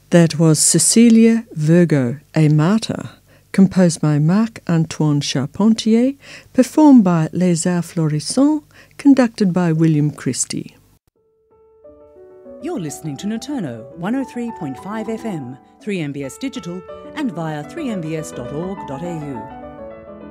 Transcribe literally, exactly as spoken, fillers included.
That was Cecilia Virgo, a Martyr, composed by Marc-Antoine Charpentier, performed by Les Arts Florissants, conducted by William Christie. You're listening to Noturno one oh three point five F M, three M B S Digital, and via three m b s dot org dot a u.